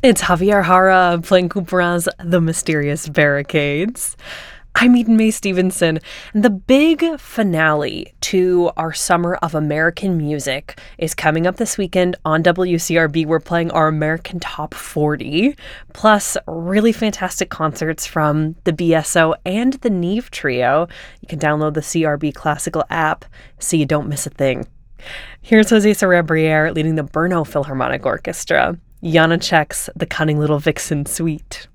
It's Javier Jara playing Couperin's The Mysterious Barricades. I'm Eden Mae Stevenson, and the big finale to our Summer of American Music is coming up this weekend on WCRB. We're playing our American Top 40, plus really fantastic concerts from the BSO and the Neve Trio. You can download the CRB Classical app so you don't miss a thing. Here's Jose Sarrabriere leading the Brno Philharmonic Orchestra. Janacek's The Cunning Little Vixen Suite.